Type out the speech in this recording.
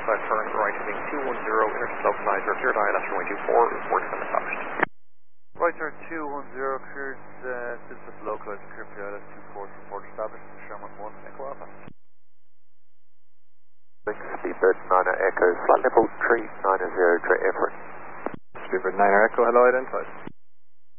left turn right heading 210, interslope 90, cleared ILS runway 24, report when established. Right turn 210, cleared system localized, clear for ILS 24, report established, Sherman 1, Echo Alpha. Speedbird 9 Echo, flight level 390, direct airport. Speedbird 9 Echo, hello, identified.